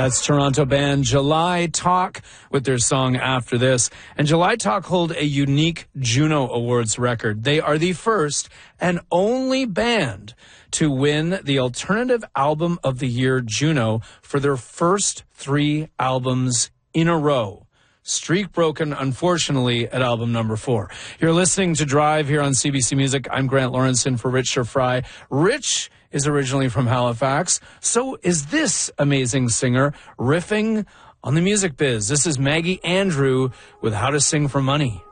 That's Toronto band July Talk with their song After This. And July Talk hold a unique Juno Awards record. They are the first and only band to win the Alternative Album of the Year Juno for their first 3 albums in a row. Streak broken, unfortunately, at album number 4. You're listening to Drive here on CBC Music. I'm Grant Lawrenson for Rich Fry. Rich is originally from Halifax. So is this amazing singer riffing on the music biz. This is Maggie Andrew with How to Sing for Money.